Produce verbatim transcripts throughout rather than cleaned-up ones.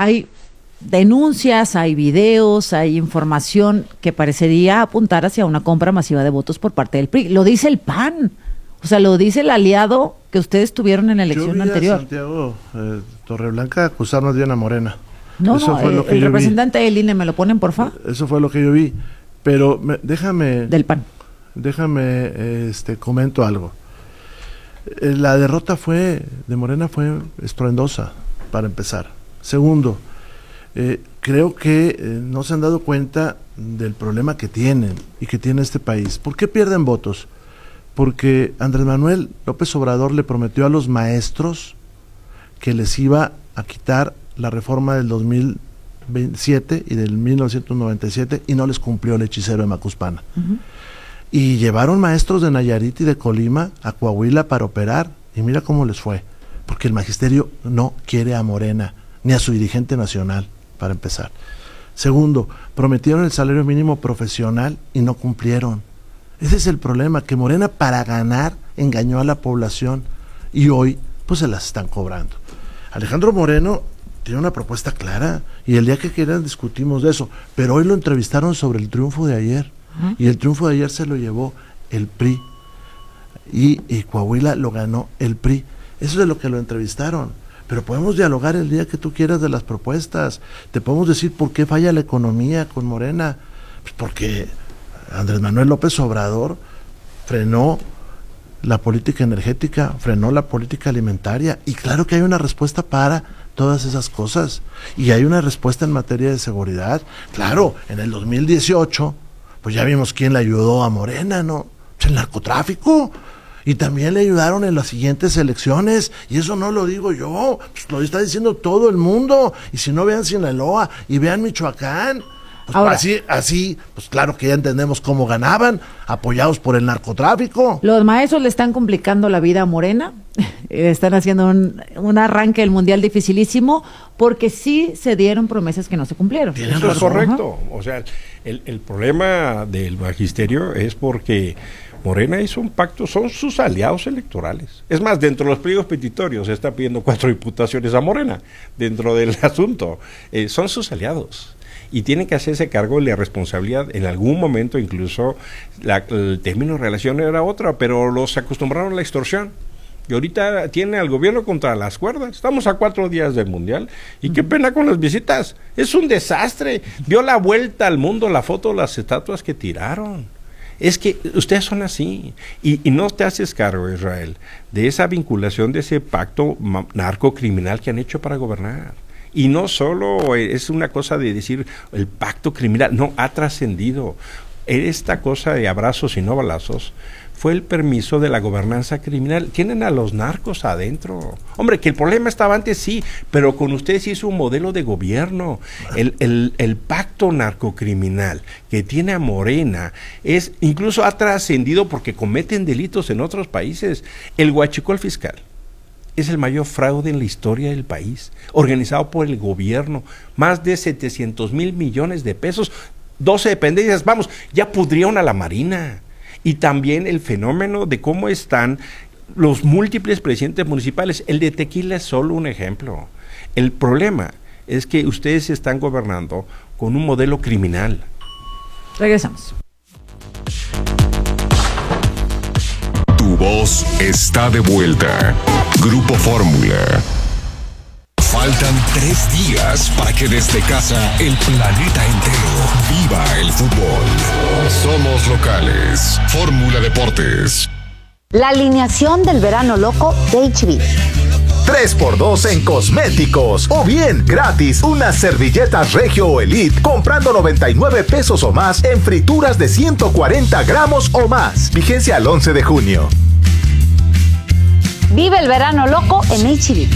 hay denuncias, hay videos, hay información que parecería apuntar hacia una compra masiva de votos por parte del P R I. Lo dice el P A N, o sea, lo dice el aliado que ustedes tuvieron en la elección Yo vi anterior. A Santiago eh, Torreblanca acusar más bien a Morena. No, Eso no, fue el, lo que el yo representante del I N E, ¿me lo ponen, por favor? Eso fue lo que yo vi. Pero me, déjame... Del P A N. Déjame, este, comento algo. Eh, la derrota fue, de Morena fue estruendosa, para empezar. Segundo, eh, creo que eh, no se han dado cuenta del problema que tienen y que tiene este país. ¿Por qué pierden votos? Porque Andrés Manuel López Obrador le prometió a los maestros que les iba a quitar la reforma del dos mil siete y del mil novecientos noventa y siete y no les cumplió el hechicero de Macuspana. Uh-huh. Y llevaron maestros de Nayarit y de Colima a Coahuila para operar y mira cómo les fue, porque el magisterio no quiere a Morena ni a su dirigente nacional, para empezar. Segundo, prometieron el salario mínimo profesional y no cumplieron. Ese es el problema, que Morena para ganar engañó a la población y hoy pues se las están cobrando. Alejandro Moreno tiene una propuesta clara y el día que quieran discutimos de eso, pero hoy lo entrevistaron sobre el triunfo de ayer uh-huh. y el triunfo de ayer se lo llevó el P R I y, y Coahuila lo ganó el P R I. Eso es de lo que lo entrevistaron, pero podemos dialogar el día que tú quieras de las propuestas. Te podemos decir por qué falla la economía con Morena, pues porque Andrés Manuel López Obrador frenó la política energética, frenó la política alimentaria, y claro que hay una respuesta para todas esas cosas, y hay una respuesta en materia de seguridad. Claro, en el dos mil dieciocho, pues ya vimos quién le ayudó a Morena, ¿no? Pues el narcotráfico, y también le ayudaron en las siguientes elecciones, y eso no lo digo yo, pues lo está diciendo todo el mundo, y si no, vean Sinaloa, y vean Michoacán. Pues Ahora, así, así, pues claro que ya entendemos cómo ganaban, apoyados por el narcotráfico. Los maestros le están complicando la vida a Morena, están haciendo un, un arranque del mundial dificilísimo, porque sí se dieron promesas que no se cumplieron. Eso es correcto. O sea, el, el problema del magisterio es porque Morena hizo un pacto, son sus aliados electorales. Es más, dentro de los pliegos petitorios se está pidiendo cuatro diputaciones a Morena, dentro del asunto. Eh, son sus aliados. Y tienen que hacerse cargo de la responsabilidad. En algún momento incluso la, el término de relación era otra, pero los acostumbraron a la extorsión. Y ahorita tiene al gobierno contra las cuerdas. Estamos a cuatro días del Mundial. Y qué pena con las visitas. Es un desastre. Dio la vuelta al mundo la foto de las estatuas que tiraron. Es que ustedes son así. Y, y no te haces cargo, Israel, de esa vinculación, de ese pacto narcocriminal que han hecho para gobernar. Y no solo es una cosa de decir el pacto criminal, no, ha trascendido. Esta cosa de abrazos y no balazos fue el permiso de la gobernanza criminal. Tienen a los narcos adentro. Hombre, que el problema estaba antes, sí, pero con ustedes hizo un modelo de gobierno. El, el, el pacto narcocriminal que tiene a Morena es, incluso ha trascendido porque cometen delitos en otros países. El huachicol fiscal es el mayor fraude en la historia del país, organizado por el gobierno, más de setecientos mil millones de pesos, doce dependencias, vamos, ya pudrieron a la Marina. Y también el fenómeno de cómo están los múltiples presidentes municipales. El de Tequila es solo un ejemplo. El problema es que ustedes están gobernando con un modelo criminal. Regresamos. Tu voz está de vuelta. Grupo Fórmula. Faltan tres días para que desde casa el planeta entero viva el fútbol. Somos locales. Fórmula Deportes. La alineación del verano loco de H B. tres por dos en cosméticos. O bien, gratis, unas servilletas Regio o Elite comprando noventa y nueve pesos o más en frituras de ciento cuarenta gramos o más. Vigencia al once de junio. Vive el verano loco en H B.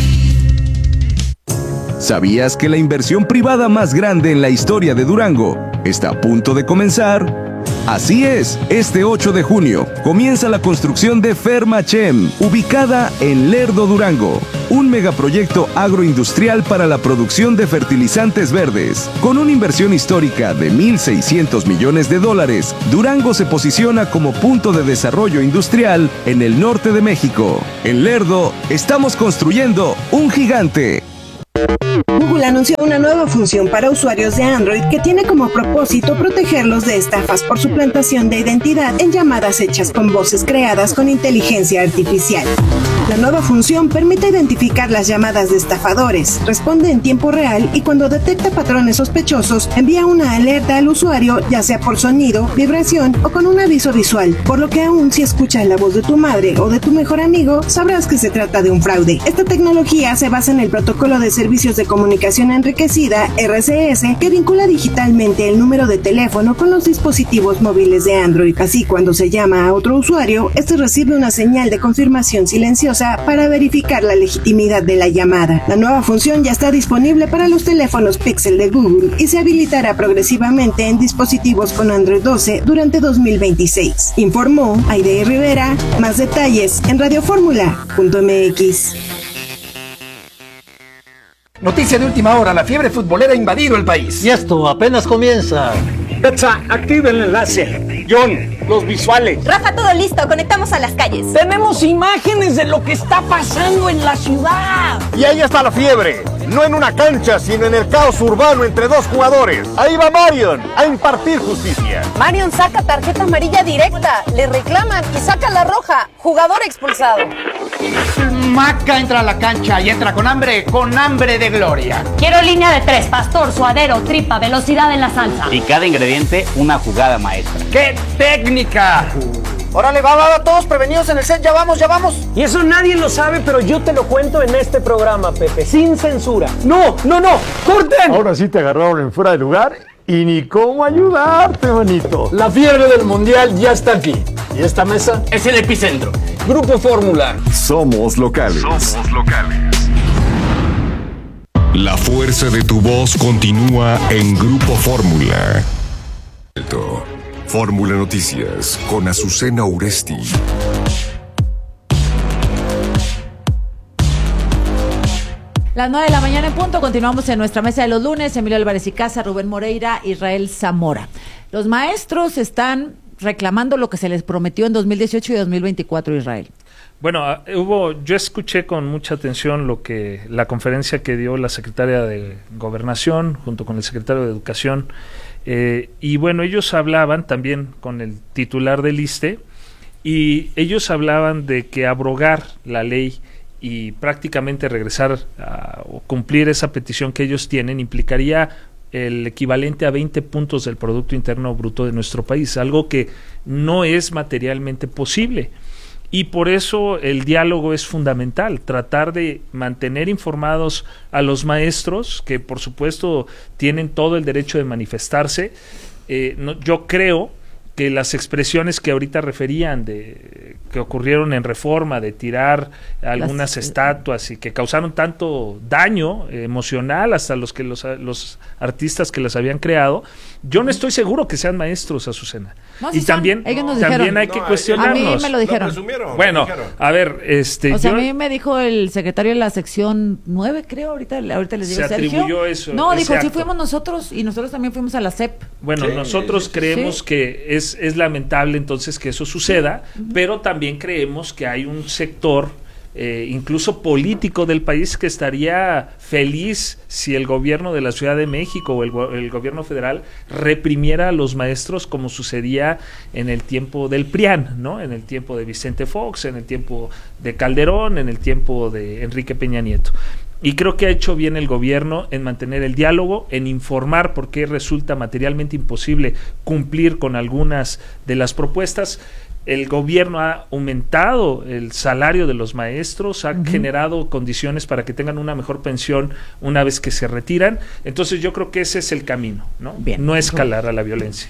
¿Sabías que la inversión privada más grande en la historia de Durango está a punto de comenzar? Así es, este ocho de junio comienza la construcción de Fermachem, ubicada en Lerdo, Durango, un megaproyecto agroindustrial para la producción de fertilizantes verdes. Con una inversión histórica de mil seiscientos millones de dólares, Durango se posiciona como punto de desarrollo industrial en el norte de México. En Lerdo, estamos construyendo un gigante. Google anunció una nueva función para usuarios de Android que tiene como propósito protegerlos de estafas por suplantación de identidad en llamadas hechas con voces creadas con inteligencia artificial. La nueva función permite identificar las llamadas de estafadores, responde en tiempo real y cuando detecta patrones sospechosos envía una alerta al usuario, ya sea por sonido, vibración o con un aviso visual, por lo que aún si escuchas la voz de tu madre o de tu mejor amigo, sabrás que se trata de un fraude. Esta tecnología se basa en el protocolo de servicios de comunicación enriquecida, R C S, que vincula digitalmente el número de teléfono con los dispositivos móviles de Android. Así, cuando se llama a otro usuario, este recibe una señal de confirmación silenciosa para verificar la legitimidad de la llamada. La nueva función ya está disponible para los teléfonos Pixel de Google y se habilitará progresivamente en dispositivos con Android doce durante dos mil veintiséis. Informó Aide Rivera. Más detalles en radioformula punto m x. Noticia de última hora, la fiebre futbolera ha invadido el país. Y esto apenas comienza. Betsa, activa el enlace. John, los visuales. Rafa, todo listo, conectamos a las calles. Tenemos imágenes de lo que está pasando en la ciudad. Y ahí está la fiebre, no en una cancha, sino en el caos urbano entre dos jugadores. Ahí va Marion a impartir justicia. Marion saca tarjeta amarilla directa, le reclaman y saca la roja. Jugador expulsado. Maca entra a la cancha y entra con hambre, con hambre de gloria. Quiero línea de tres, pastor, suadero, tripa, velocidad en la salsa. Y cada ingrediente, una jugada maestra. ¡Qué técnica! Órale, va, va, va, todos prevenidos en el set, ya vamos, ya vamos. Y eso nadie lo sabe, pero yo te lo cuento en este programa, Pepe, sin censura. ¡No, no, no! ¡Corten! Ahora sí te agarraron en fuera de lugar y ni cómo ayudarte, manito. La fiebre del mundial ya está aquí. Y esta mesa es el epicentro. Grupo Fórmula. Somos locales. Somos locales. La fuerza de tu voz continúa en Grupo Fórmula. Fórmula Noticias con Azucena Uresti. Las nueve de la mañana en punto, continuamos en nuestra mesa de los lunes. Emilio Álvarez y Casa, Rubén Moreira, Israel Zamora. Los maestros están reclamando lo que se les prometió en dos mil dieciocho y dos mil veinticuatro, Israel. Bueno, hubo, yo escuché con mucha atención lo que la conferencia que dio la secretaria de Gobernación junto con el secretario de Educación, eh, y bueno, ellos hablaban también con el titular del ISSSTE, y ellos hablaban de que abrogar la ley y prácticamente regresar a o cumplir esa petición que ellos tienen implicaría el equivalente a veinte puntos del Producto Interno Bruto de nuestro país, algo que no es materialmente posible. Y por eso el diálogo es fundamental, tratar de mantener informados a los maestros, que por supuesto tienen todo el derecho de manifestarse. Eh, no, yo creo que las expresiones que ahorita referían de que ocurrieron en Reforma, de tirar algunas las, estatuas y que causaron tanto daño eh, emocional hasta los que los, los artistas que las habían creado, yo no estoy seguro que sean maestros, Azucena. No, y también, también dijeron, hay que no, cuestionarnos. A mí me lo dijeron. Lo bueno, lo dijeron. A ver, este... O sea, yo, a mí me dijo el secretario de la sección nueve, creo, ahorita, ahorita les digo, se Sergio. Atribuyó eso, no, dijo, acto. sí fuimos nosotros y nosotros también fuimos a la S E P. Bueno, sí, nosotros sí, creemos sí. que es, es lamentable entonces que eso suceda, uh-huh. pero también creemos que hay un sector Eh, incluso político del país que estaría feliz si el gobierno de la Ciudad de México o el, el gobierno federal reprimiera a los maestros como sucedía en el tiempo del P R I A N, ¿no? En el tiempo de Vicente Fox, en el tiempo de Calderón, en el tiempo de Enrique Peña Nieto. Y creo que ha hecho bien el gobierno en mantener el diálogo, en informar por qué resulta materialmente imposible cumplir con algunas de las propuestas. El gobierno ha aumentado el salario de los maestros, ha uh-huh. generado condiciones para que tengan una mejor pensión una vez que se retiran. Entonces yo creo que ese es el camino, ¿no? Bien. No escalar a la violencia.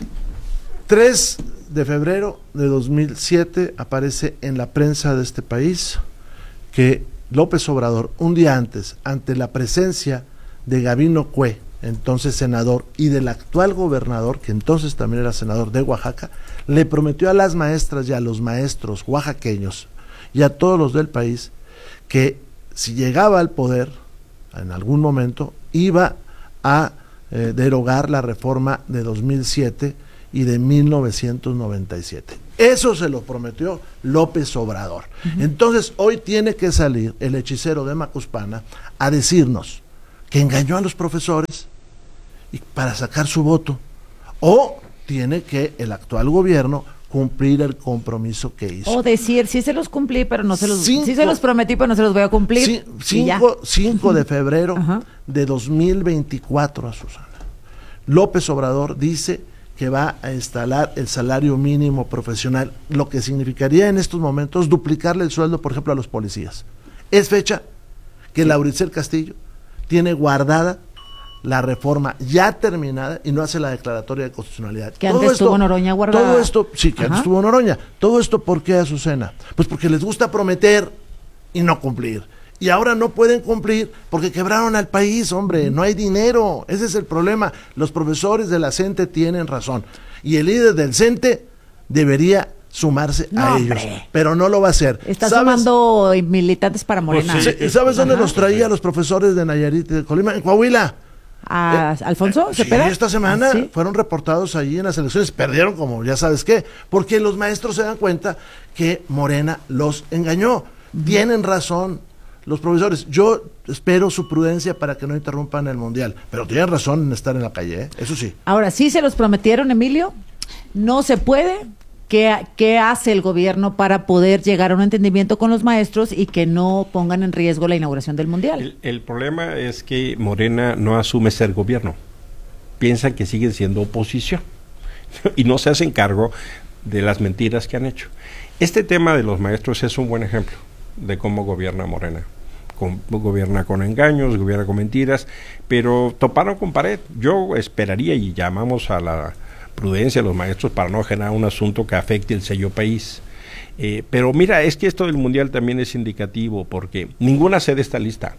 tres de febrero de dos mil siete aparece en la prensa de este país que López Obrador, un día antes, ante la presencia de Gabino Cue, entonces senador, y del actual gobernador, que entonces también era senador de Oaxaca, le prometió a las maestras y a los maestros oaxaqueños y a todos los del país que si llegaba al poder en algún momento iba a eh, derogar la reforma de dos mil siete y de mil novecientos noventa y siete. Eso se lo prometió López Obrador. Uh-huh. Entonces hoy tiene que salir el hechicero de Macuspana a decirnos que engañó a los profesores y para sacar su voto, o tiene que el actual gobierno cumplir el compromiso que hizo. O decir, sí se los cumplí, pero no se los, Cinco, sí se los prometí, pero no se los voy a cumplir. cinco de febrero Ajá. de dos mil veinticuatro, a Susana. López Obrador dice que va a instalar el salario mínimo profesional, lo que significaría en estos momentos duplicarle el sueldo, por ejemplo, a los policías. Es fecha que sí. Lauricel Castillo tiene guardada la reforma ya terminada y no hace la declaratoria de constitucionalidad. Que antes esto, estuvo Noroña guardada. Todo esto, sí, que Ajá. antes estuvo Noroña. Todo esto, ¿por qué, Azucena? Pues porque les gusta prometer y no cumplir. Y ahora no pueden cumplir porque quebraron al país, hombre, no hay dinero. Ese es el problema. Los profesores de la CENTE tienen razón. Y el líder del CENTE debería sumarse no, a hombre. ellos, pero no lo va a hacer. Está sumando militantes para Morena. Pues sí, ¿y sabes dónde Ajá. los traía los profesores de Nayarit y de Colima? En Coahuila. ¿A eh, Alfonso sí, Cepeda? Esta semana ¿Sí? fueron reportados allí en las elecciones, perdieron como ya sabes qué, porque los maestros se dan cuenta que Morena los engañó. Uh-huh. Tienen razón los profesores. Yo espero su prudencia para que no interrumpan el Mundial, pero tienen razón en estar en la calle, ¿eh? Eso sí. Ahora, ¿sí se los prometieron, Emilio? ¿No se puede? ¿Qué, ¿Qué hace el gobierno para poder llegar a un entendimiento con los maestros y que no pongan en riesgo la inauguración del Mundial? El, el problema es que Morena no asume ser gobierno. Piensan que siguen siendo oposición y no se hacen cargo de las mentiras que han hecho. Este tema de los maestros es un buen ejemplo de cómo gobierna Morena. Con, gobierna con engaños, gobierna con mentiras, pero toparon con pared. Yo esperaría y llamamos a la prudencia a los maestros para no generar un asunto que afecte el sello país. Eh, pero mira, es que esto del Mundial también es indicativo porque ninguna sede está lista.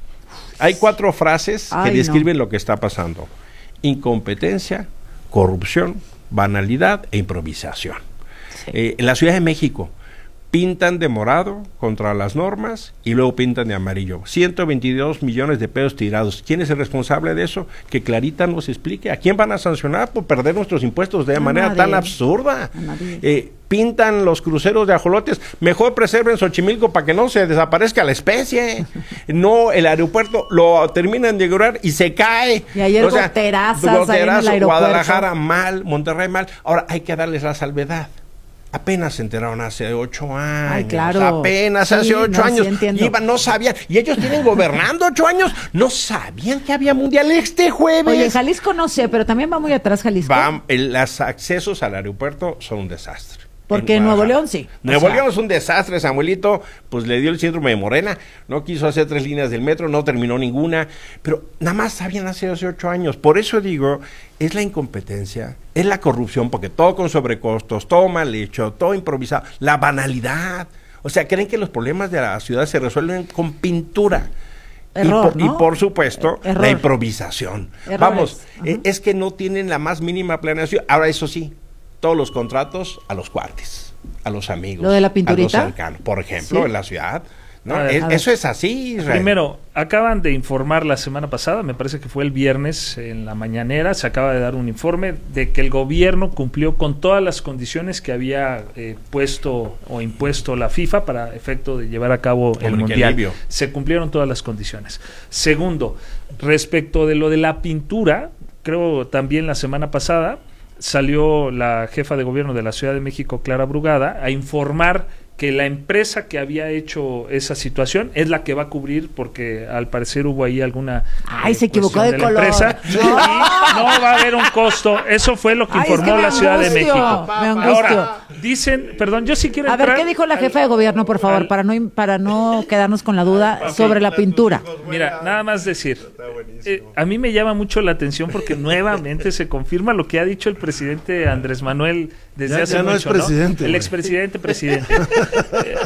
Hay cuatro frases Ay, que describen no. lo que está pasando: incompetencia, corrupción, banalidad e improvisación. Sí. Eh, en la Ciudad de México pintan de morado contra las normas y luego pintan de amarillo. ciento veintidós millones de pesos tirados. ¿Quién es el responsable de eso? Que Clarita nos explique. ¿A quién van a sancionar por perder nuestros impuestos de a manera nadie. tan absurda? Eh, pintan los cruceros de ajolotes. Mejor preserven Xochimilco para que no se desaparezca la especie. No, el aeropuerto lo terminan de inaugurar y se cae. Y ayer o sea, goterazas, goterazo, ahí en el Guadalajara mal, Monterrey mal. Ahora hay que darles la salvedad. Apenas se enteraron hace ocho años. Ay, claro. Apenas sí, hace ocho no, años. Sí Iban, no sabían. Y ellos tienen gobernando ocho años. No sabían que había mundial este jueves. Oye, Jalisco no sé, pero también va muy atrás Jalisco. Va, el, los accesos al aeropuerto son un desastre. Porque en Nuevo León sí. Nuevo o sea, León es un desastre. Samuelito, pues le dio el síndrome de Morena. No quiso hacer tres líneas del metro, no terminó ninguna. Pero nada más sabían hace hace ocho años. Por eso digo, es la incompetencia, es la corrupción, porque todo con sobrecostos, todo mal hecho, todo improvisado. La banalidad. O sea, creen que los problemas de la ciudad se resuelven con pintura. Error, y, por, ¿no? y por supuesto, Error. la improvisación. Errores. Vamos, eh, es que no tienen la más mínima planeación. Ahora, eso sí, todos los contratos a los cuates, a los amigos, ¿Lo de la pinturita? a los cercanos, por ejemplo, ¿Sí? en la ciudad. No, ver, es, eso es así, Israel. Primero, acaban de informar la semana pasada, me parece que fue el viernes en la mañanera, se acaba de dar un informe de que el gobierno cumplió con todas las condiciones que había eh, puesto o impuesto la FIFA para efecto de llevar a cabo Como el Mundial. Se cumplieron todas las condiciones. Segundo, respecto de lo de la pintura, creo también la semana pasada salió la jefa de gobierno de la Ciudad de México, Clara Brugada, a informar que la empresa que había hecho esa situación es la que va a cubrir, porque al parecer hubo ahí alguna Ay, eh, se equivocó de, de color. Empresa, no. Y no va a haber un costo. Eso fue lo que Ay, informó es que la Ciudad angustio, de México. Me angustio. Ahora, dicen, perdón, yo sí quiero A entrar ver, ¿qué dijo la jefa de gobierno, por favor, al, para no para no quedarnos con la duda okay. sobre la pintura? Mira, nada más decir, eh, a mí me llama mucho la atención porque nuevamente se confirma lo que ha dicho el presidente Andrés Manuel desde ya, hace ya no mucho, es presidente, ¿no? El expresidente presidente. eh,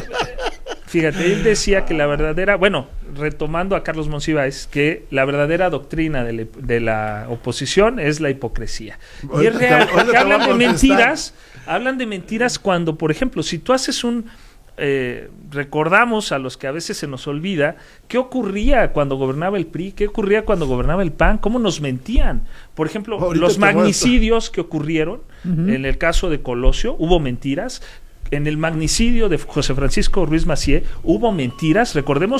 Fíjate, él decía que la verdadera, bueno, retomando a Carlos Monsiváis, que la verdadera doctrina de, le, de la oposición es la hipocresía. Y es real, porque hablan de mentiras, hablan de mentiras cuando, por ejemplo, si tú haces un... Eh, recordamos a los que a veces se nos olvida qué ocurría cuando gobernaba el P R I, qué ocurría cuando gobernaba el P A N, cómo nos mentían. Por ejemplo, Ahorita los magnicidios que ocurrieron, uh-huh. en el caso de Colosio, hubo mentiras. En el magnicidio de José Francisco Ruiz Massieu hubo mentiras. Recordemos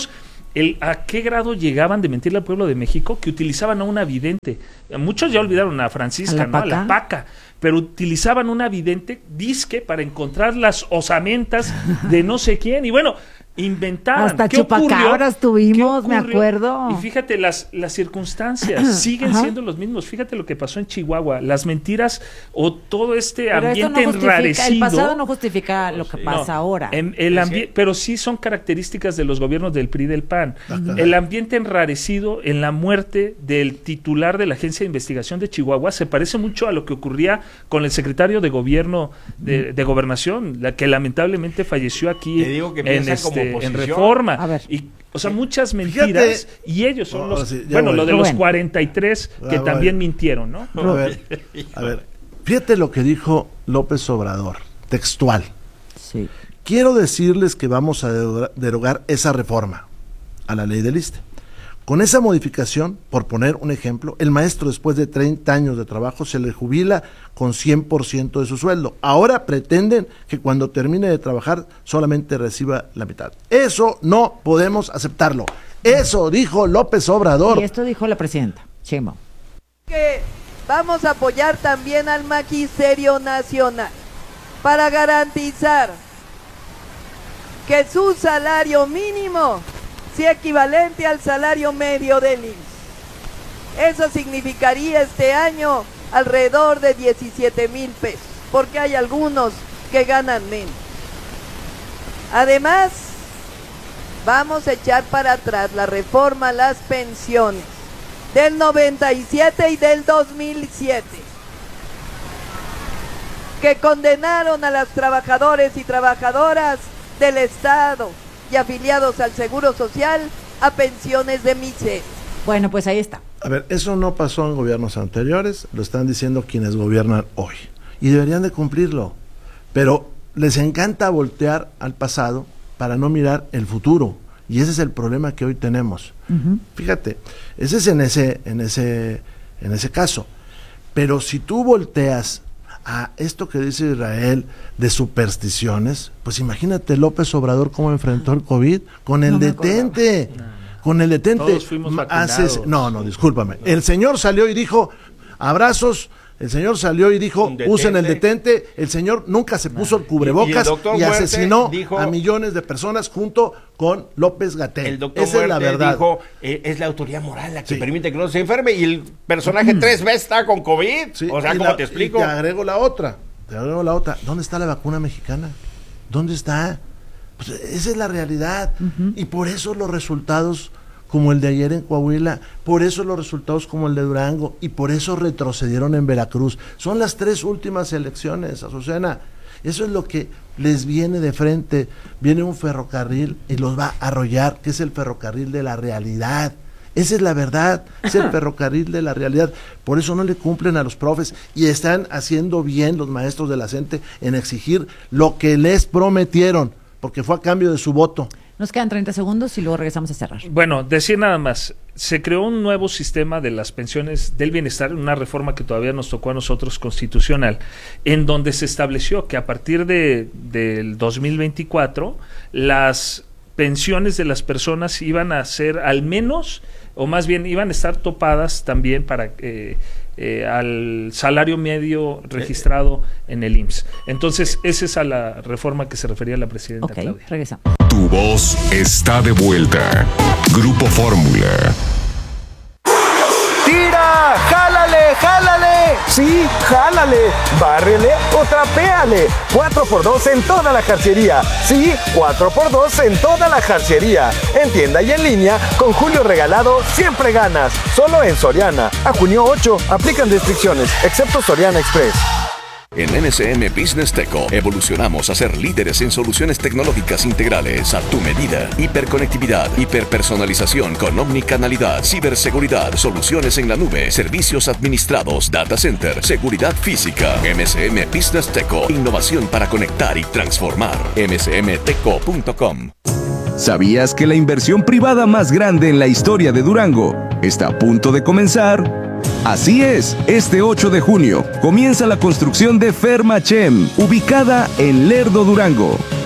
el, ¿a qué grado llegaban de mentirle al pueblo de México? Que utilizaban a una vidente. Muchos ya olvidaron a Francisca, ¿A la ¿no? A Paca? la Paca. Pero utilizaban una vidente disque para encontrar las osamentas de no sé quién. Y bueno, inventaban. Hasta ¿Qué chupacabras ocurrió? tuvimos, ¿Qué me ocurrió? acuerdo. Y fíjate, las, las circunstancias siguen Ajá. siendo los mismos. Fíjate lo que pasó en Chihuahua. Las mentiras o todo este Pero esto ambiente no justifica, enrarecido. el pasado no justifica lo que pasa No, ahora. en- el ambi- pero sí son características de los gobiernos del P R I y del P A N. Ajá. El ambiente enrarecido en la muerte del titular de la Agencia de Investigación de Chihuahua se parece mucho a lo que ocurría con el secretario de Gobierno de, de Gobernación, la que lamentablemente falleció aquí Te digo que en, piensan como este, en oposición. Reforma. A ver. Y, o sea, muchas mentiras y ellos son Oh, los... sí, ya bueno, voy. lo de Rubén. los cuarenta y tres que Ah, también voy. mintieron, ¿no? A ver, a ver, fíjate lo que dijo López Obrador, textual. Sí. Quiero decirles que vamos a derogar, derogar esa reforma a la ley del I S S S T E. Con esa modificación, por poner un ejemplo, el maestro después de treinta años de trabajo se le jubila con cien por ciento de su sueldo. Ahora pretenden que cuando termine de trabajar solamente reciba la mitad. Eso no podemos aceptarlo. Eso dijo López Obrador. Y esto dijo la presidenta Sheinbaum. Que vamos a apoyar también al Magisterio Nacional para garantizar que su salario mínimo sea equivalente al salario medio del I M S S. Eso significaría este año alrededor de diecisiete mil pesos, porque hay algunos que ganan menos. Además, vamos a echar para atrás la reforma a las pensiones del noventa y siete y del dos mil siete, que condenaron a los trabajadores y trabajadoras del Estado y afiliados al Seguro Social a pensiones de miseria. Bueno, pues ahí está. A ver, eso no pasó en gobiernos anteriores, lo están diciendo quienes gobiernan hoy. Y deberían de cumplirlo. Pero les encanta voltear al pasado para no mirar el futuro. Y ese es el problema que hoy tenemos. Uh-huh. Fíjate, ese es en ese, en ese, en ese caso. Pero si tú volteas a esto que dice Israel de supersticiones, pues imagínate López Obrador cómo enfrentó el COVID con el No me detente. Con el detente. Todos fuimos Ma- vacunados. hace- no, no, discúlpame. El señor salió y dijo, abrazos. El señor salió y dijo, Un detente. usen el detente. El señor nunca se puso el Y- y cubrebocas el y, doctor Muerte asesinó dijo- a millones de personas junto con López Gatell. El doctor Esa es la Muerte verdad. dijo, eh, es la autoridad moral la que Sí. permite que no se enferme y el personaje tres veces está con COVID. Sí, o sea, y ¿cómo la- te explico? Y te agrego la otra. Te agrego la otra. ¿Dónde está la vacuna mexicana? ¿Dónde está? Pues esa es la realidad. Ujú. Y por eso los resultados como el de ayer en Coahuila, por eso los resultados como el de Durango, y por eso retrocedieron en Veracruz. Son las tres últimas elecciones, Azucena. Eso es lo que les viene de frente. Viene un ferrocarril y los va a arrollar, que es el ferrocarril de la realidad. Esa es la verdad, es el ferrocarril de la realidad. Por eso no le cumplen a los profes y están haciendo bien los maestros de la CENTE en exigir lo que les prometieron, porque fue a cambio de su voto. Nos quedan treinta segundos y luego regresamos a cerrar. Bueno, decir nada más, se creó un nuevo sistema de las pensiones del bienestar, una reforma que todavía nos tocó a nosotros constitucional, en donde se estableció que a partir de del dos mil veinticuatro las pensiones de las personas iban a ser al menos, o más bien iban a estar topadas también para eh, eh, al salario medio registrado en el I M S S. Entonces, esa es a la reforma que se refería la presidenta Ok, Claudia. regresamos. Tu voz está de vuelta. Grupo Fórmula. ¡Tira! ¡Jálale! ¡Jálale! Sí, jálale, bárrele o trapéale. cuatro por dos en toda la jarcería. Sí, cuatro por dos en toda la jarcería. En tienda y en línea, con Julio Regalado siempre ganas. Solo en Soriana. A junio ocho, aplican restricciones, excepto Soriana Express. En M S M Business Teco evolucionamos a ser líderes en soluciones tecnológicas integrales a tu medida. Hiperconectividad, hiperpersonalización con omnicanalidad, ciberseguridad, soluciones en la nube, servicios administrados, data center, seguridad física. M S M Business Teco, innovación para conectar y transformar. m s m teco punto com. ¿Sabías que la inversión privada más grande en la historia de Durango está a punto de comenzar? Así es, este ocho de junio comienza la construcción de Fermachem, ubicada en Lerdo, Durango.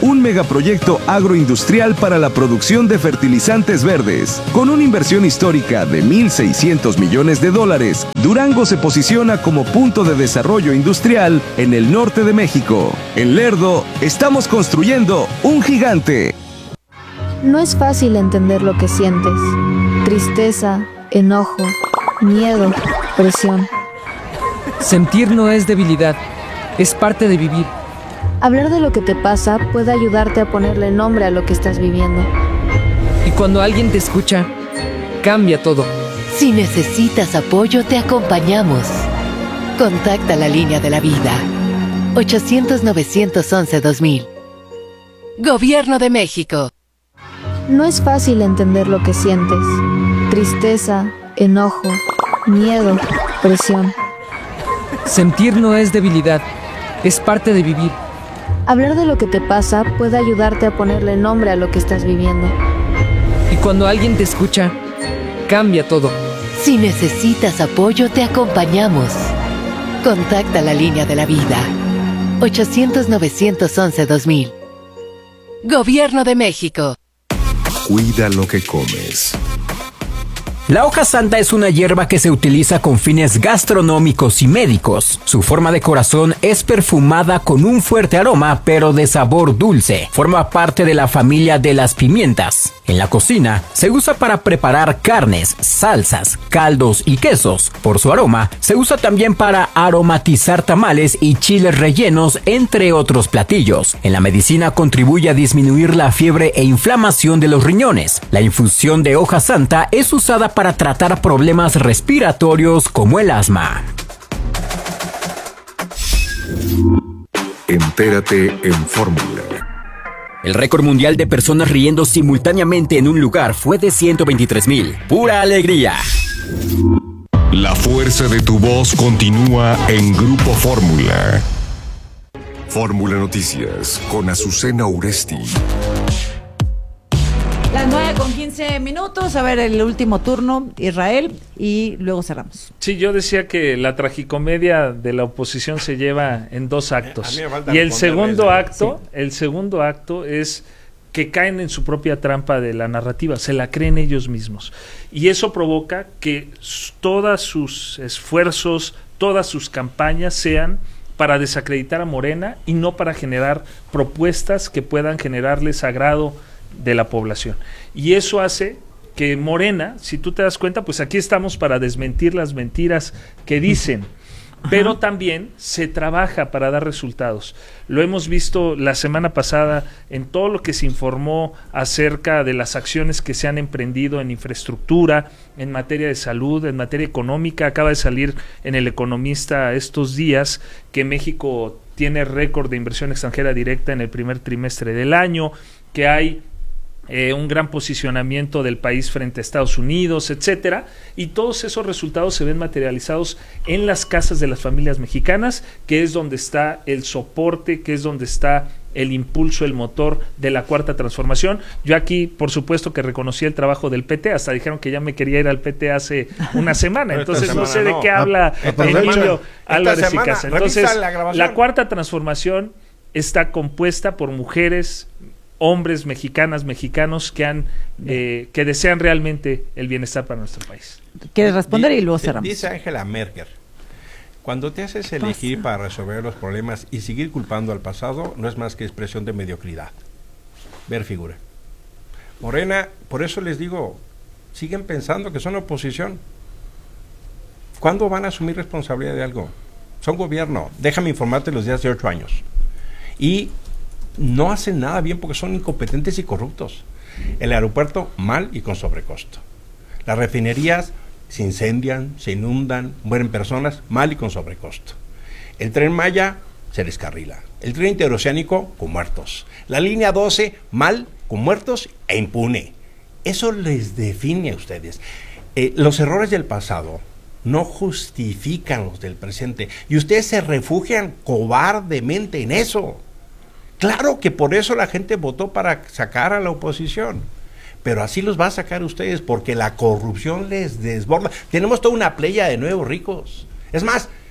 un megaproyecto agroindustrial para la producción de fertilizantes verdes. Con una inversión histórica de mil seiscientos millones de dólares, Durango se posiciona como punto de desarrollo industrial en el norte de México. En Lerdo, estamos construyendo un gigante. No es fácil entender lo que sientes. Tristeza, enojo, miedo, presión. Sentir no es debilidad, es parte de vivir. Hablar de lo que te pasa puede ayudarte a ponerle nombre a lo que estás viviendo. Y cuando alguien te escucha, cambia todo. Si necesitas apoyo, te acompañamos. Contacta la línea de la vida. ochocientos, novecientos once, dos mil. Gobierno de México. No es fácil entender lo que sientes. Tristeza, enojo, miedo, presión. Sentir no es debilidad, es parte de vivir. Hablar de lo que te pasa puede ayudarte a ponerle nombre a lo que estás viviendo. Y cuando alguien te escucha, cambia todo. Si necesitas apoyo, te acompañamos. Contacta la línea de la vida. ochocientos, novecientos once, dos mil. Gobierno de México. Cuida lo que comes. La hoja santa es una hierba que se utiliza con fines gastronómicos y médicos. Su forma de corazón es perfumada con un fuerte aroma, pero de sabor dulce. Forma parte de la familia de las pimientas. En la cocina, se usa para preparar carnes, salsas, caldos y quesos. Por su aroma, se usa también para aromatizar tamales y chiles rellenos, entre otros platillos. En la medicina contribuye a disminuir la fiebre e inflamación de los riñones. La infusión de hoja santa es usada para tratar problemas respiratorios como el asma. Entérate en Fórmula. El récord mundial de personas riendo simultáneamente en un lugar fue de ciento veintitrés mil. ¡Pura alegría! La fuerza de tu voz continúa en Grupo Fórmula. Fórmula Noticias con Azucena Uresti. Las nueve con quince minutos, a ver el último turno, Israel, y luego cerramos. Sí, yo decía que la tragicomedia de la oposición se lleva en dos actos. Y el segundo acto, sí. el segundo acto es que caen en su propia trampa de la narrativa, se la creen ellos mismos. Y eso provoca que todos sus esfuerzos, todas sus campañas sean para desacreditar a Morena y no para generar propuestas que puedan generarles agrado de la población. Y eso hace que Morena, si tú te das cuenta, pues aquí estamos para desmentir las mentiras que dicen, pero también se trabaja para dar resultados. Lo hemos visto la semana pasada en todo lo que se informó acerca de las acciones que se han emprendido en infraestructura, en materia de salud, en materia económica. Acaba de salir en El Economista estos días que México tiene récord de inversión extranjera directa en el primer trimestre del año, que hay Eh, un gran posicionamiento del país frente a Estados Unidos, etcétera, y todos esos resultados se ven materializados en las casas de las familias mexicanas, que es donde está el soporte, que es donde está el impulso, el motor de la cuarta transformación. Yo aquí, por supuesto, que reconocí el trabajo del P T, hasta dijeron que ya me quería ir al P T hace una semana, entonces semana no sé no. de qué habla Emilio Álvarez y Casa. Entonces, la, la cuarta transformación está compuesta por mujeres, hombres, mexicanas, mexicanos que han eh, que desean realmente el bienestar para nuestro país. ¿Quieres responder y luego cerramos? Dice Angela Merkel, cuando te haces elegir para resolver los problemas y seguir culpando al pasado, no es más que expresión de mediocridad. Ver figura. Morena, por eso les digo, siguen pensando que son oposición. ¿Cuándo van a asumir responsabilidad de algo? Son gobierno. Déjame informarte los días de ocho años. Y no hacen nada bien porque son incompetentes y corruptos. El aeropuerto mal y con sobrecosto. Las refinerías se incendian, se inundan, mueren personas mal y con sobrecosto. El Tren Maya se descarrila. El tren interoceánico con muertos. La línea doce mal, con muertos e impune. Eso les define a ustedes. Eh, los errores del pasado no justifican los del presente y ustedes se refugian cobardemente en eso. Claro que por eso la gente votó para sacar a la oposición, pero así los va a sacar ustedes porque la corrupción les desborda. Tenemos toda una playa de nuevos ricos. Es más,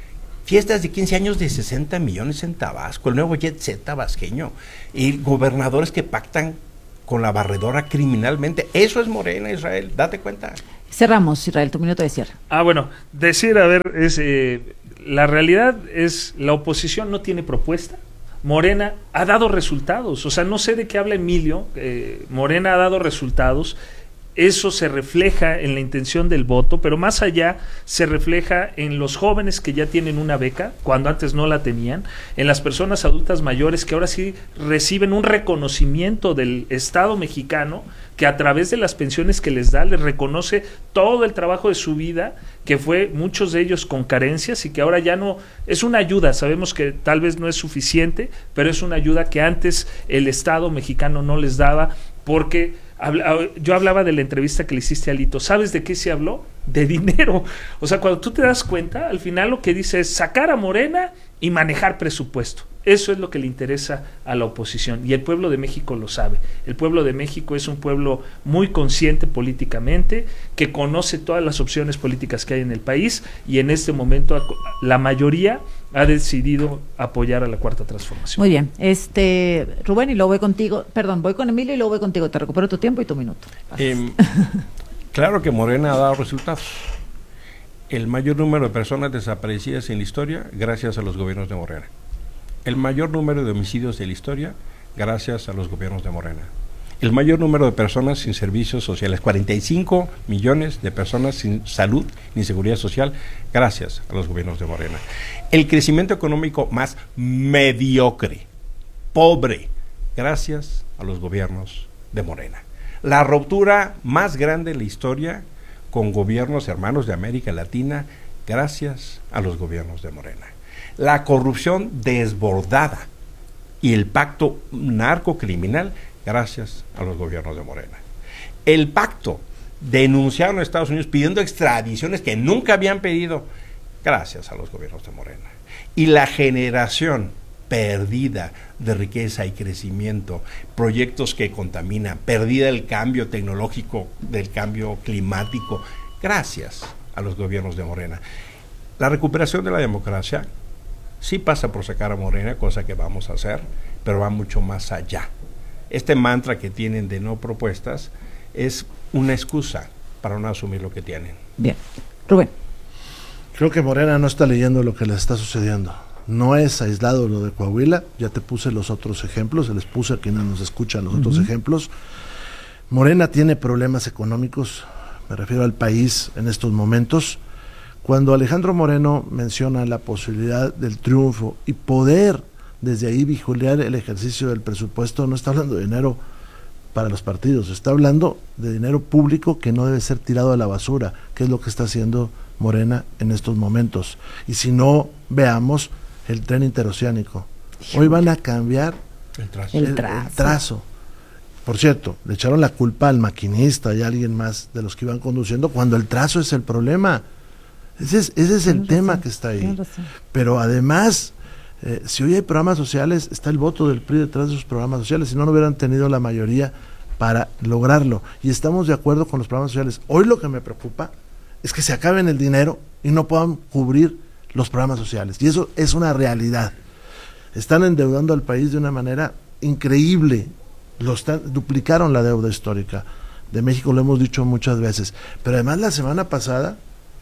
Fiestas de quince años de sesenta millones en Tabasco, el nuevo Jet Set tabasqueño, y gobernadores que pactan con la barredora criminalmente. Eso es Morena, Israel, date cuenta. Cerramos, Israel, tu minuto de cierre. Ah, bueno, decir, a ver, es eh, la realidad es, la oposición no tiene propuesta. Morena ha dado resultados, o sea, no sé de qué habla Emilio, eh, Morena ha dado resultados. Eso se refleja en la intención del voto, pero más allá se refleja en los jóvenes que ya tienen una beca, cuando antes no la tenían, en las personas adultas mayores que ahora sí reciben un reconocimiento del Estado mexicano, que a través de las pensiones que les da, les reconoce todo el trabajo de su vida, que fue muchos de ellos con carencias y que ahora ya no, es una ayuda, sabemos que tal vez no es suficiente, pero es una ayuda que antes el Estado mexicano no les daba, porque yo hablaba de la entrevista que le hiciste a Alito. ¿Sabes de qué se habló? De dinero. O sea, cuando tú te das cuenta, al final lo que dice es sacar a Morena y manejar presupuesto. Eso es lo que le interesa a la oposición. Y el pueblo de México lo sabe. El pueblo de México es un pueblo muy consciente políticamente, que conoce todas las opciones políticas que hay en el país, y en este momento la mayoría ha decidido apoyar a la Cuarta Transformación. Muy bien, este Rubén, y luego voy contigo, perdón, voy con Emilio y luego voy contigo, te recupero tu tiempo y tu minuto. Eh, claro que Morena ha dado resultados. El mayor número de personas desaparecidas en la historia gracias a los gobiernos de Morena. El mayor número de homicidios de la historia gracias a los gobiernos de Morena. El mayor número de personas sin servicios sociales, cuarenta y cinco millones de personas sin salud ni seguridad social, gracias a los gobiernos de Morena. El crecimiento económico más mediocre, pobre, gracias a los gobiernos de Morena. La ruptura más grande en la historia con gobiernos hermanos de América Latina, gracias a los gobiernos de Morena. La corrupción desbordada y el pacto narcocriminal, gracias a los gobiernos de Morena. El pacto denunciado en Estados Unidos pidiendo extradiciones que nunca habían pedido, gracias a los gobiernos de Morena. Y la generación perdida de riqueza y crecimiento, proyectos que contaminan, perdida el cambio tecnológico, del cambio climático, gracias a los gobiernos de Morena. La recuperación de la democracia sí pasa por sacar a Morena, cosa que vamos a hacer, pero va mucho más allá. Este mantra que tienen de no propuestas es una excusa para no asumir lo que tienen. Bien. Rubén. Creo que Morena no está leyendo lo que le está sucediendo. No es aislado lo de Coahuila, ya te puse los otros ejemplos, se les puse a quienes nos escuchan los uh-huh. otros ejemplos. Morena tiene problemas económicos, me refiero al país en estos momentos. Cuando Alejandro Moreno menciona la posibilidad del triunfo y poder desde ahí vigilar el ejercicio del presupuesto, no está hablando de dinero para los partidos, está hablando de dinero público que no debe ser tirado a la basura, que es lo que está haciendo Morena en estos momentos. Y si no, veamos el tren interoceánico. Hoy van a cambiar el trazo. El, el, trazo. el trazo. Por cierto, le echaron la culpa al maquinista y a alguien más de los que iban conduciendo, cuando el trazo es el problema. Ese es, ese es el tema que está ahí. Pero además, eh, si hoy hay programas sociales, está el voto del P R I detrás de esos programas sociales, si no, no hubieran tenido la mayoría para lograrlo. Y estamos de acuerdo con los programas sociales. Hoy lo que me preocupa es que se acaben el dinero y no puedan cubrir los programas sociales. Y eso es una realidad. Están endeudando al país de una manera increíble. Lo están, duplicaron la deuda histórica de México, lo hemos dicho muchas veces. Pero además la semana pasada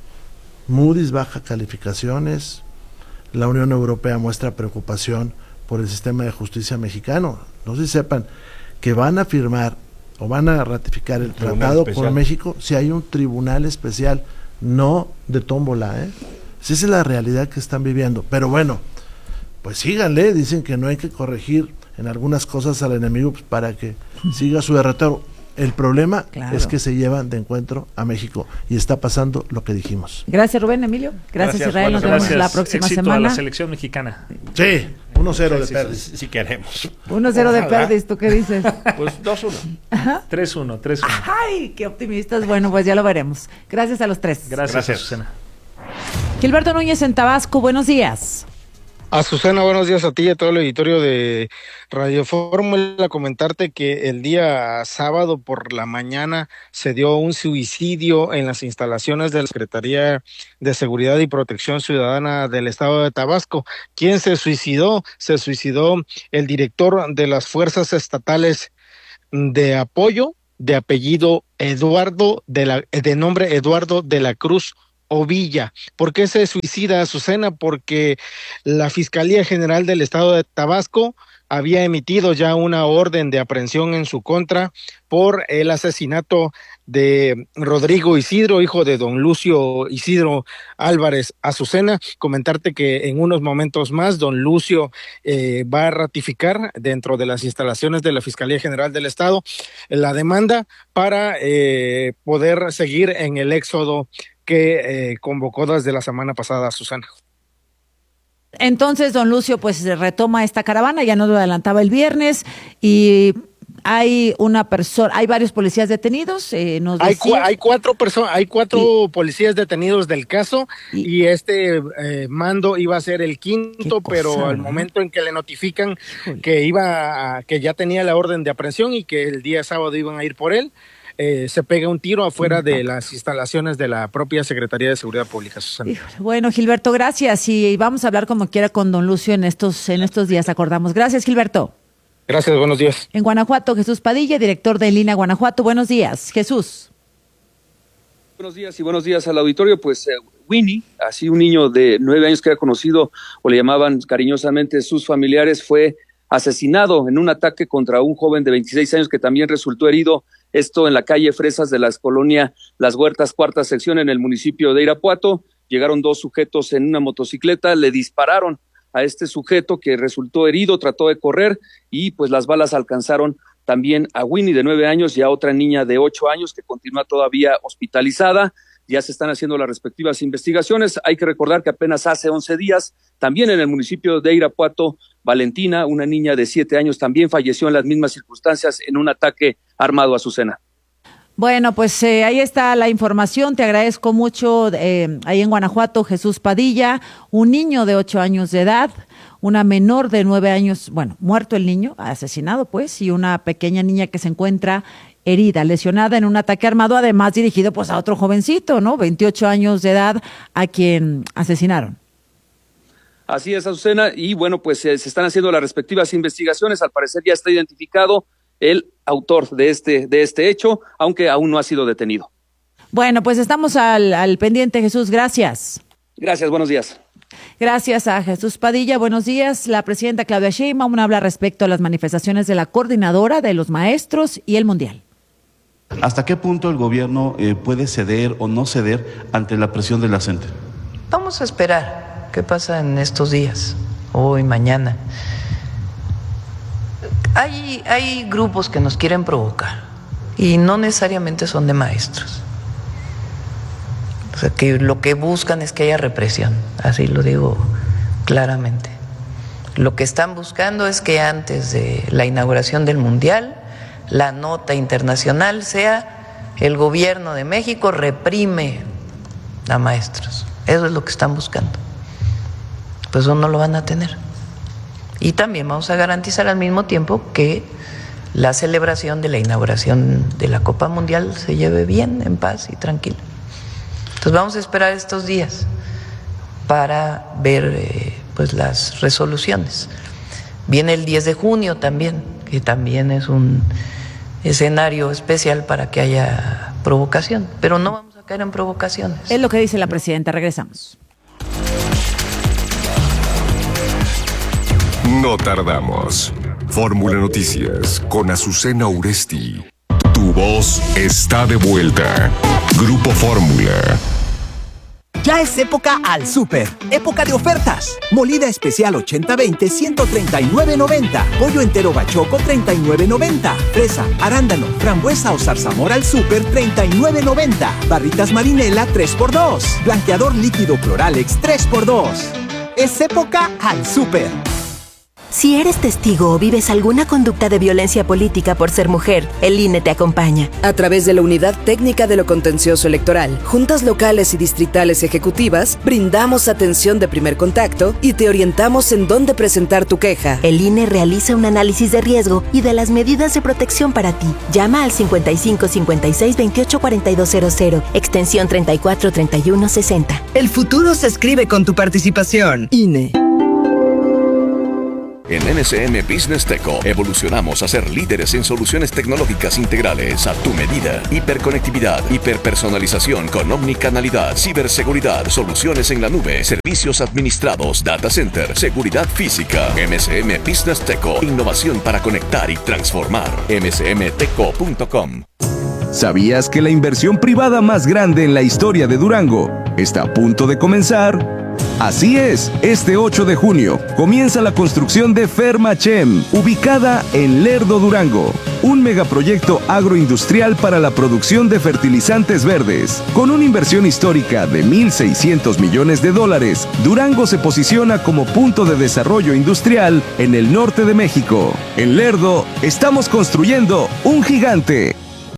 Moody's baja calificaciones, la Unión Europea muestra preocupación por el sistema de justicia mexicano. No sé si sepan que van a firmar o van a ratificar el tratado con México si hay un tribunal especial, no de tómbola, ¿eh? Esa es la realidad que están viviendo. Pero bueno, pues síganle, dicen que no hay que corregir en algunas cosas al enemigo pues, para que siga su derrotero. El problema claro. es que se llevan de encuentro a México y está pasando lo que dijimos. Gracias, Rubén, Emilio. Gracias, Gracias Israel. Nos vemos la próxima Éxito semana. a la selección mexicana. Sí, uno cero de Perdis. Si, si queremos. uno cero de Perdis, ¿tú qué dices? Pues dos uno. tres uno, tres uno. Ay, qué optimistas. Bueno, pues ya lo veremos. Gracias a los tres. Gracias, Gracias. Azucena. Gilberto Núñez en Tabasco, buenos días. Azucena, buenos días a ti y a todo el auditorio de Radio Fórmula. Comentarte que el día sábado por la mañana se dio un suicidio en las instalaciones de la Secretaría de Seguridad y Protección Ciudadana del Estado de Tabasco. ¿Quién se suicidó? Se suicidó el director de las Fuerzas Estatales de Apoyo, de apellido Eduardo, de, la, de nombre Eduardo de la Cruz Ovilla. ¿Por qué se suicida, Azucena? Porque la Fiscalía General del Estado de Tabasco había emitido ya una orden de aprehensión en su contra por el asesinato de Rodrigo Isidro, hijo de don Lucio Isidro Álvarez. Azucena, comentarte que en unos momentos más don Lucio eh, va a ratificar dentro de las instalaciones de la Fiscalía General del Estado la demanda para eh, poder seguir en el éxodo que eh, convocó desde la semana pasada, Susana. Entonces, don Lucio, pues retoma esta caravana, ya nos lo adelantaba el viernes, y hay una persona, hay varios policías detenidos. Eh, nos hay, decía... cu hay cuatro personas, hay cuatro y... policías detenidos del caso, y, y este eh, mando iba a ser el quinto, pero cosa, al ¿no? momento en que le notifican Híjole. que iba, a, que ya tenía la orden de aprehensión y que el día sábado iban a ir por él. Eh, se pega un tiro afuera de las instalaciones de la propia Secretaría de Seguridad Pública, Susana. Bueno, Gilberto, gracias. Y vamos a hablar como quiera con don Lucio en estos, en estos días, acordamos. Gracias, Gilberto. Gracias, buenos días. En Guanajuato, Jesús Padilla, director de En Línea Guanajuato. Buenos días, Jesús. Buenos días y buenos días al auditorio. Pues eh, Winnie, así un niño de nueve años que era conocido o le llamaban cariñosamente sus familiares, fue asesinado en un ataque contra un joven de veintiséis años que también resultó herido. Esto en la calle Fresas de la colonia Las Huertas, cuarta sección, en el municipio de Irapuato. Llegaron dos sujetos en una motocicleta, le dispararon a este sujeto que resultó herido, trató de correr y pues las balas alcanzaron también a Winnie de nueve años y a otra niña de ocho años que continúa todavía hospitalizada. Ya se están haciendo las respectivas investigaciones. Hay que recordar que apenas hace once días, también en el municipio de Irapuato, Valentina, una niña de siete años, también falleció en las mismas circunstancias en un ataque armado, a Azucena. Bueno, pues eh, ahí está la información. Te agradezco mucho. Eh, ahí en Guanajuato, Jesús Padilla, un niño de ocho años de edad, una menor de nueve años, bueno, muerto el niño, asesinado pues, y una pequeña niña que se encuentra herida, lesionada en un ataque armado, además dirigido pues a otro jovencito, ¿no? veintiocho años de edad, a quien asesinaron. Así es, Azucena, y bueno, pues eh, se están haciendo las respectivas investigaciones. Al parecer ya está identificado el autor de este, de este hecho, aunque aún no ha sido detenido. Bueno, pues estamos al, al pendiente, Jesús, gracias. Gracias, buenos días. Gracias a Jesús Padilla, buenos días. La presidenta Claudia Sheinbaum habla respecto a las manifestaciones de la coordinadora de los maestros y el Mundial. ¿Hasta qué punto el gobierno eh, puede ceder o no ceder ante la presión de la gente? Vamos a esperar qué pasa en estos días, hoy, mañana. Hay, hay grupos que nos quieren provocar y no necesariamente son de maestros. O sea, que lo que buscan es que haya represión, así lo digo claramente. Lo que están buscando es que antes de la inauguración del Mundial, la nota internacional sea: el gobierno de México reprime a maestros. Eso es lo que están buscando. Pues eso no lo van a tener. Y también vamos a garantizar al mismo tiempo que la celebración de la inauguración de la Copa Mundial se lleve bien, en paz y tranquila. Entonces vamos a esperar estos días para ver eh, pues las resoluciones. Viene el diez de junio también, que también es un escenario especial para que haya provocación, pero no vamos a caer en provocaciones. Es lo que dice la presidenta. Regresamos. No tardamos. Fórmula Noticias con Azucena Uresti. Tu voz está de vuelta. Grupo Fórmula. Ya es época al súper, época de ofertas. Molida especial ochenta veinte, ciento treinta y nueve noventa. Pollo entero bachoco, treinta y nueve noventa. Fresa, arándano, frambuesa o zarzamora al súper, treinta y nueve noventa. Barritas marinela, tres por dos. Blanqueador líquido Cloralex, tres por dos. Es época al súper. Si eres testigo o vives alguna conducta de violencia política por ser mujer, el I N E te acompaña. A través de la Unidad Técnica de lo Contencioso Electoral, juntas locales y distritales ejecutivas, brindamos atención de primer contacto y te orientamos en dónde presentar tu queja. El I N E realiza un análisis de riesgo y de las medidas de protección para ti. Llama al cincuenta y cinco cincuenta y seis veintiocho cuarenta y dos cero cero, extensión treinta y cuatro treinta y uno sesenta. El futuro se escribe con tu participación. I N E. En N S M Business Teco evolucionamos a ser líderes en soluciones tecnológicas integrales a tu medida. Hiperconectividad, hiperpersonalización con omnicanalidad, ciberseguridad, soluciones en la nube, servicios administrados, data center, seguridad física. M S M Business Teco, innovación para conectar y transformar. m s m teco punto com. ¿Sabías que la inversión privada más grande en la historia de Durango está a punto de comenzar? Así es, este ocho de junio comienza la construcción de Fermachem, ubicada en Lerdo, Durango, un megaproyecto agroindustrial para la producción de fertilizantes verdes. Con una inversión histórica de mil seiscientos millones de dólares, Durango se posiciona como punto de desarrollo industrial en el norte de México. En Lerdo, estamos construyendo un gigante.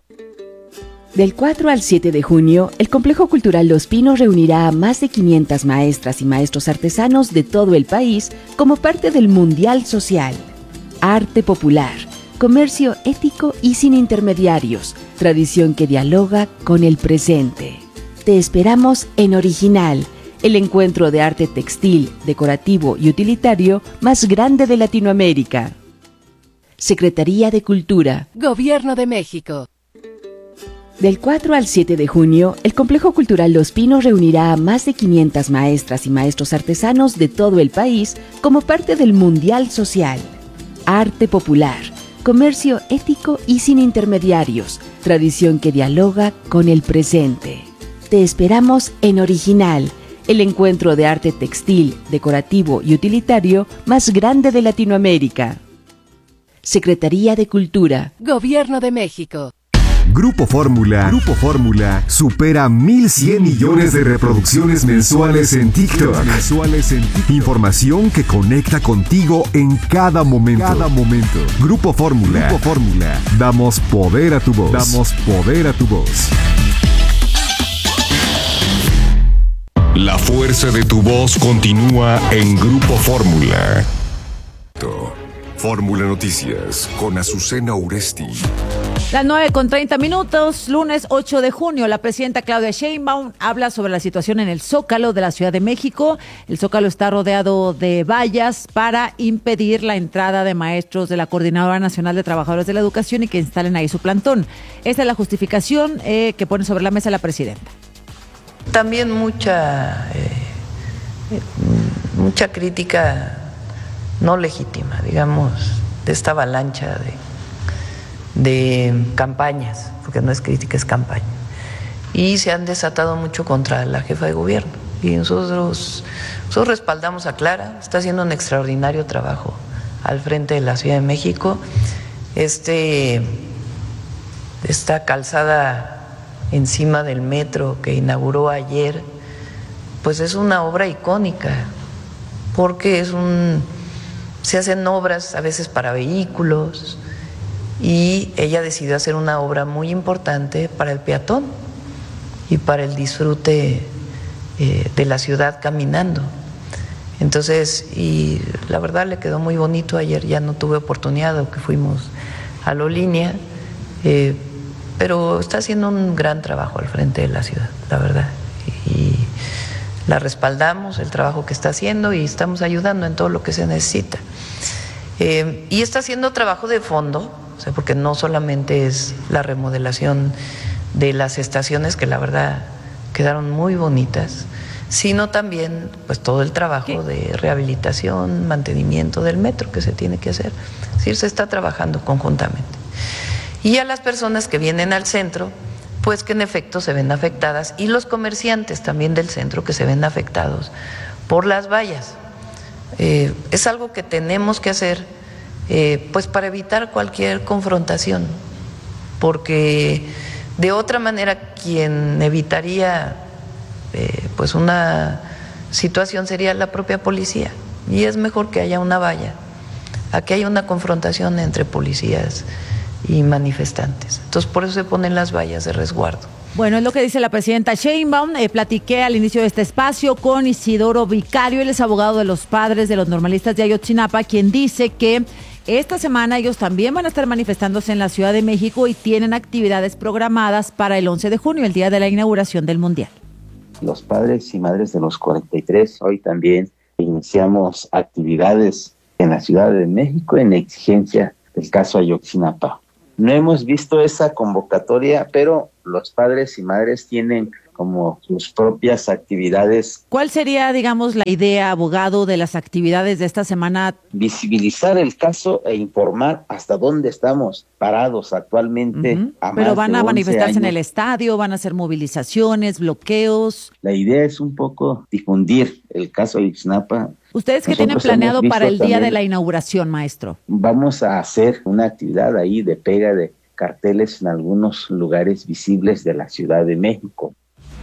Del cuatro al siete de junio, el Complejo Cultural Los Pinos reunirá a más de quinientas maestras y maestros artesanos de todo el país como parte del Mundial Social. Arte popular, comercio ético y sin intermediarios, tradición que dialoga con el presente. Te esperamos en Original, el encuentro de arte textil, decorativo y utilitario más grande de Latinoamérica. Secretaría de Cultura. Gobierno de México. Del cuatro al siete de junio, el Complejo Cultural Los Pinos reunirá a más de quinientas maestras y maestros artesanos de todo el país como parte del Mundial Social. Arte popular, comercio ético y sin intermediarios, tradición que dialoga con el presente. Te esperamos en Original, el encuentro de arte textil, decorativo y utilitario más grande de Latinoamérica. Secretaría de Cultura. Gobierno de México. Grupo Fórmula, Grupo Fórmula supera mil cien millones de reproducciones mensuales en TikTok. Mensuales en TikTok. Información que conecta contigo en cada momento. Cada momento. Grupo Fórmula, Grupo Fórmula. Damos poder a tu voz. Damos poder a tu voz. La fuerza de tu voz continúa en Grupo Fórmula. Fórmula Noticias con Azucena Uresti. Las nueve con treinta minutos, lunes ocho de junio, la presidenta Claudia Sheinbaum habla sobre la situación en el Zócalo de la Ciudad de México. El Zócalo está rodeado de vallas para impedir la entrada de maestros de la Coordinadora Nacional de Trabajadores de la Educación y que instalen ahí su plantón. Esta es la justificación eh, que pone sobre la mesa la presidenta. También mucha, eh, mucha crítica no legítima, digamos, de esta avalancha de... de campañas, porque no es crítica, es campaña. Y se han desatado mucho contra la jefa de gobierno. Y nosotros, nosotros respaldamos a Clara, está haciendo un extraordinario trabajo al frente de la Ciudad de México. Este, esta calzada encima del metro que inauguró ayer, pues es una obra icónica, porque es un, se hacen obras a veces para vehículos, y ella decidió hacer una obra muy importante para el peatón y para el disfrute eh, de la ciudad caminando. Entonces, y la verdad le quedó muy bonito. Ayer ya no tuve oportunidad, que fuimos a la línea, eh, pero está haciendo un gran trabajo al frente de la ciudad, la verdad. Y la respaldamos, el trabajo que está haciendo, y estamos ayudando en todo lo que se necesita. Eh, y está haciendo trabajo de fondo, o sea, porque no solamente es la remodelación de las estaciones, que la verdad quedaron muy bonitas, sino también pues todo el trabajo de rehabilitación, mantenimiento del metro que se tiene que hacer. Es decir, se está trabajando conjuntamente. Y a las personas que vienen al centro, pues que en efecto se ven afectadas, y los comerciantes también del centro que se ven afectados por las vallas. Eh, es algo que tenemos que hacer Eh, pues para evitar cualquier confrontación, porque de otra manera quien evitaría eh, pues una situación sería la propia policía, y es mejor que haya una valla a que haya una confrontación entre policías y manifestantes. Entonces, por eso se ponen las vallas de resguardo. Bueno, es lo que dice la presidenta Sheinbaum. Eh, platiqué al inicio de este espacio con Isidoro Vicario, él es abogado de los padres de los normalistas de Ayotzinapa, quien dice que esta semana ellos también van a estar manifestándose en la Ciudad de México y tienen actividades programadas para el once de junio, el día de la inauguración del Mundial. Los padres y madres de los cuarenta y tres, hoy también iniciamos actividades en la Ciudad de México en exigencia del caso Ayotzinapa. No hemos visto esa convocatoria, pero los padres y madres tienen como sus propias actividades. ¿Cuál sería, digamos, la idea, abogado, de las actividades de esta semana? Visibilizar el caso e informar hasta dónde estamos parados actualmente. Uh-huh. a Pero más van de a manifestarse once en años. el estadio, van a hacer movilizaciones, bloqueos. La idea es un poco difundir el caso Ayotzinapa. ¿Ustedes qué Nosotros tienen planeado hemos para el visto día de también- la inauguración, maestro? Vamos a hacer una actividad ahí de pega de carteles en algunos lugares visibles de la Ciudad de México.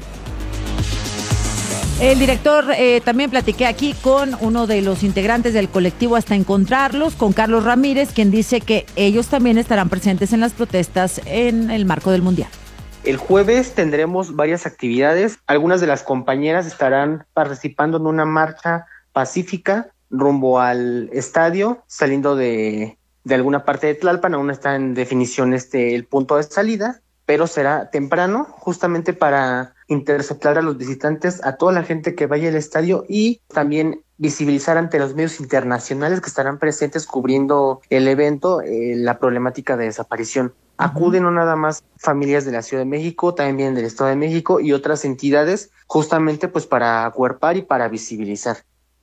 El director, eh, también platiqué aquí con uno de los integrantes del colectivo Hasta Encontrarlos, con Carlos Ramírez, quien dice que ellos también estarán presentes en las protestas en el marco del Mundial. El jueves tendremos varias actividades. Algunas de las compañeras estarán participando en una marcha pacífica rumbo al estadio, saliendo de, de alguna parte de Tlalpan. Aún está en definición este el punto de salida, pero será temprano, justamente para interceptar a los visitantes, a toda la gente que vaya al estadio, y también visibilizar ante los medios internacionales que estarán presentes cubriendo el evento eh, la problemática de desaparición. Acuden no nada más familias de la Ciudad de México, también del Estado de México y otras entidades, justamente pues para acuerpar y para visibilizar.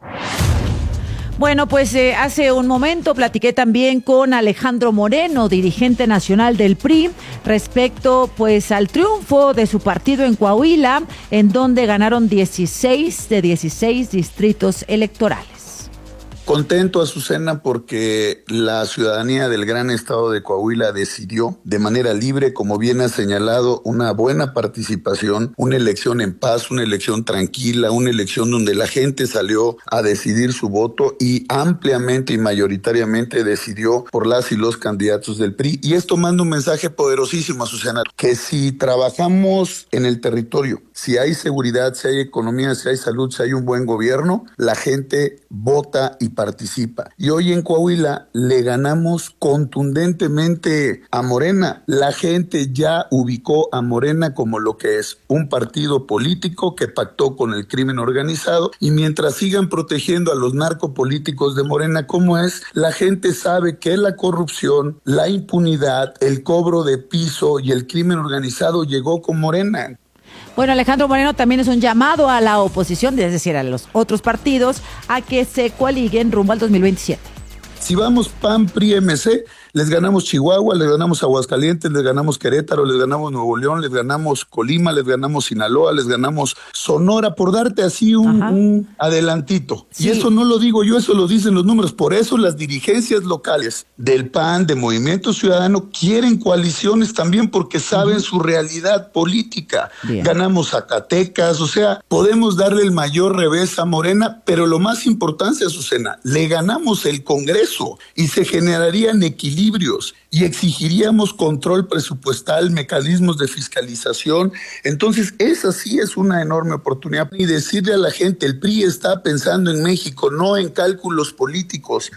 Bueno, pues eh, hace un momento platiqué también con Alejandro Moreno, dirigente nacional del P R I, respecto pues al triunfo de su partido en Coahuila, en donde ganaron dieciséis de dieciséis distritos electorales. Contento, Azucena, porque la ciudadanía del gran estado de Coahuila decidió de manera libre, como bien ha señalado, una buena participación, una elección en paz, una elección tranquila, una elección donde la gente salió a decidir su voto y ampliamente y mayoritariamente decidió por las y los candidatos del P R I. Y esto manda un mensaje poderosísimo, Azucena, que si trabajamos en el territorio, si hay seguridad, si hay economía, si hay salud, si hay un buen gobierno, la gente vota y participa. Y hoy en Coahuila le ganamos contundentemente a Morena. La gente ya ubicó a Morena como lo que es, un partido político que pactó con el crimen organizado, y mientras sigan protegiendo a los narcopolíticos de Morena como es, la gente sabe que la corrupción, la impunidad, el cobro de piso y el crimen organizado llegó con Morena. Bueno, Alejandro Moreno también es un llamado a la oposición, es decir, a los otros partidos, a que se coaliguen rumbo al dos mil veintisiete. Si vamos P A N, P R I, M C, les ganamos Chihuahua, les ganamos Aguascalientes, les ganamos Querétaro, les ganamos Nuevo León, les ganamos Colima, les ganamos Sinaloa, les ganamos Sonora, por darte así un, un adelantito. Sí. Y eso no lo digo yo, eso lo dicen los números. Por eso las dirigencias locales del P A N, de Movimiento Ciudadano, quieren coaliciones también, porque saben uh-huh. su realidad política. Bien. Ganamos Zacatecas, o sea, podemos darle el mayor revés a Morena, pero lo más importante, Azucena, le ganamos el Congreso y se generarían equilibrios y exigiríamos control presupuestal, mecanismos de fiscalización. Entonces, esa sí es una enorme oportunidad. Y decirle a la gente, el P R I está pensando en México, no en cálculos políticos.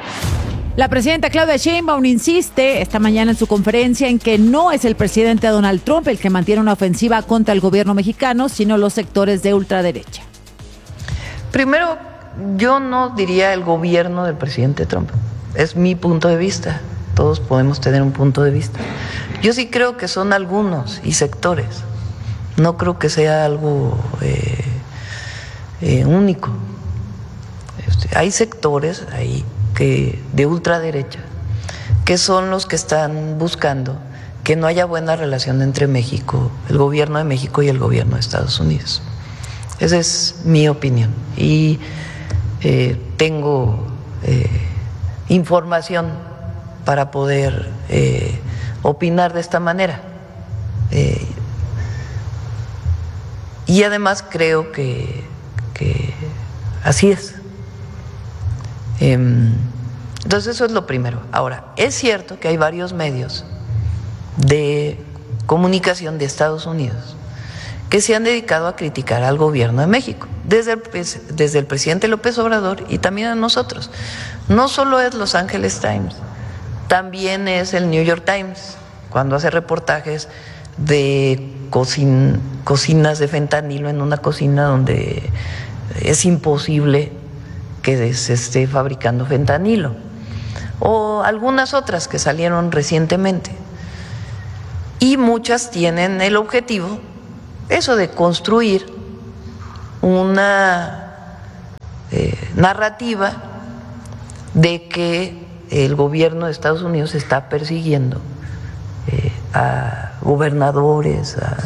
La presidenta Claudia Sheinbaum insiste esta mañana en su conferencia en que no es el presidente Donald Trump el que mantiene una ofensiva contra el gobierno mexicano, sino los sectores de ultraderecha. Primero, yo no diría el gobierno del presidente Trump. Es mi punto de vista. Todos podemos tener un punto de vista. Yo sí creo que son algunos y sectores. No creo que sea algo eh, eh, único. Este, hay sectores ahí que de ultraderecha que son los que están buscando que no haya buena relación entre México, el gobierno de México y el gobierno de Estados Unidos. Esa es mi opinión. Y eh, tengo eh, información para poder eh, opinar de esta manera. Eh, y además creo que, que así es. Eh, Entonces eso es lo primero. Ahora, es cierto que hay varios medios de comunicación de Estados Unidos que se han dedicado a criticar al gobierno de México, desde el, desde el presidente López Obrador y también a nosotros. No solo es Los Angeles Times, también es el New York Times, cuando hace reportajes de cocin, cocinas de fentanilo en una cocina donde es imposible que se esté fabricando fentanilo, o algunas otras que salieron recientemente. Y muchas tienen el objetivo, eso de construir una eh, narrativa de que el gobierno de Estados Unidos está persiguiendo eh, a gobernadores. A...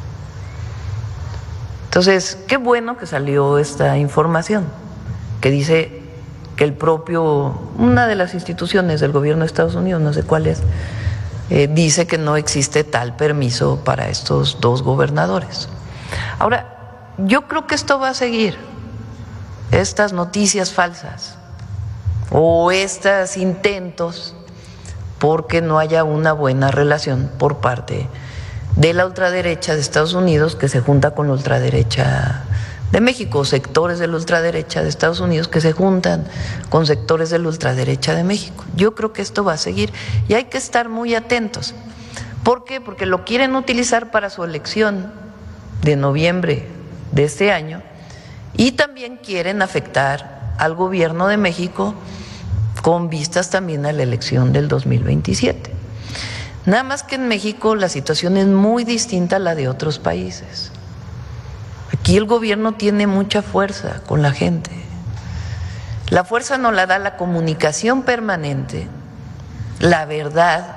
Entonces, qué bueno que salió esta información, que dice que el propio, una de las instituciones del gobierno de Estados Unidos, no sé cuál es, Eh, dice que no existe tal permiso para estos dos gobernadores. Ahora, yo creo que esto va a seguir, estas noticias falsas o estos intentos porque no haya una buena relación por parte de la ultraderecha de Estados Unidos que se junta con la ultraderecha de México, sectores de la ultraderecha de Estados Unidos que se juntan con sectores de la ultraderecha de México. Yo creo que esto va a seguir y hay que estar muy atentos. ¿Por qué? Porque lo quieren utilizar para su elección de noviembre de este año y también quieren afectar al gobierno de México con vistas también a la elección del dos mil veintisiete. Nada más que en México la situación es muy distinta a la de otros países. Aquí el gobierno tiene mucha fuerza con la gente. La fuerza nos la da la comunicación permanente, la verdad,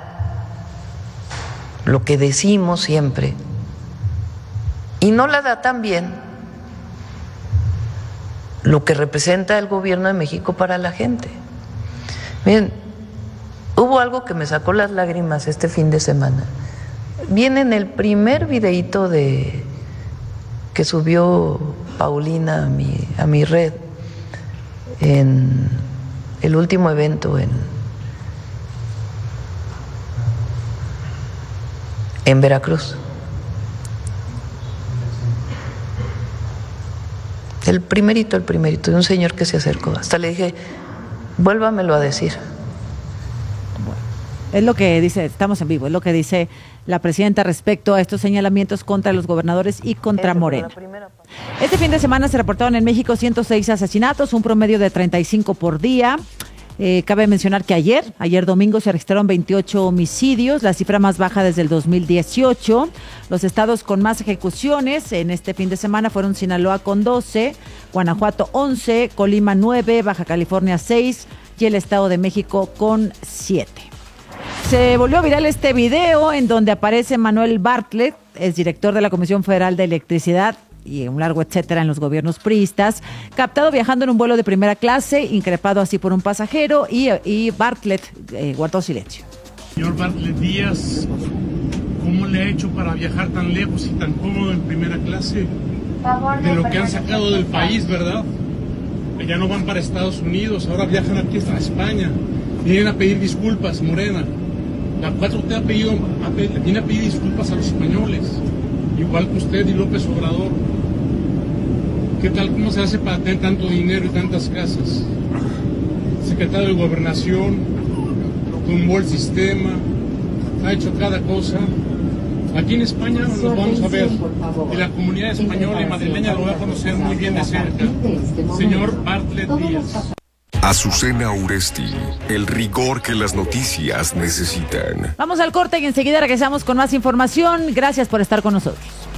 lo que decimos siempre, y no la da también lo que representa el gobierno de México para la gente. Miren, hubo algo que me sacó las lágrimas este fin de semana. Viene en el primer videíto de que subió Paulina a mi, a mi red en el último evento en, en Veracruz. El primerito, el primerito, de un señor que se acercó. Hasta le dije, vuélvamelo a decir. Es lo que dice, estamos en vivo, es lo que dice la presidenta respecto a estos señalamientos contra los gobernadores y contra Morena. Este fin de semana se reportaron en México ciento seis asesinatos, un promedio de treinta y cinco por día. Eh, cabe mencionar que ayer, ayer domingo se registraron veintiocho homicidios, la cifra más baja desde el dos mil dieciocho. Los estados con más ejecuciones en este fin de semana fueron Sinaloa con doce, Guanajuato once, Colima nueve, Baja California seis y el Estado de México con siete. Se volvió viral este video en donde aparece Manuel Bartlett, es director de la Comisión Federal de Electricidad y un largo etcétera en los gobiernos priistas, captado viajando en un vuelo de primera clase, increpado así por un pasajero y, y Bartlett eh, guardó silencio. Señor Bartlett Díaz, ¿cómo le ha hecho para viajar tan lejos y tan cómodo en primera clase? De lo que han sacado del país, ¿verdad? Ya no van para Estados Unidos, ahora viajan aquí hasta España. Vienen a pedir disculpas, Morena. La cuatro T ha pedido, ha pedido, viene a pedir disculpas a los españoles, igual que usted y López Obrador. ¿Qué tal? ¿Cómo se hace para tener tanto dinero y tantas casas? Secretario de Gobernación, tumbó el sistema, ha hecho cada cosa. Aquí en España nos vamos a ver, y la comunidad española y madrileña lo va a conocer muy bien de cerca. Señor Bartlett Díaz. Azucena Uresti, el rigor que las noticias necesitan. Vamos al corte y enseguida regresamos con más información. Gracias por estar con nosotros.